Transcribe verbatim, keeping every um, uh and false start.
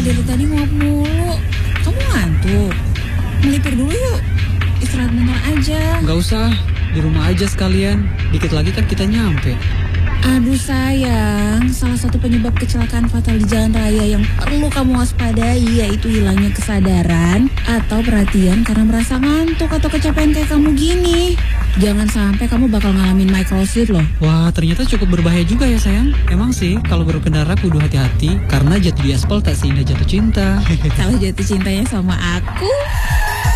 dari tadi nguap mulu. Kamu ngantuk? Melipir dulu yuk. Istirahat bentar aja. Nggak usah, di rumah aja sekalian. Dikit lagi kan kita nyampe. Aduh sayang, salah satu penyebab kecelakaan fatal di jalan raya yang perlu kamu waspadai yaitu hilangnya kesadaran atau perhatian karena merasa ngantuk atau kecapean kayak kamu gini. Jangan sampai kamu bakal ngalamin microseed loh. Wah, ternyata cukup berbahaya juga ya sayang. Emang sih, kalau berkendara kudu hati-hati karena jatuh di aspal tak seindah jatuh cinta. Kalau jatuh cintanya sama aku,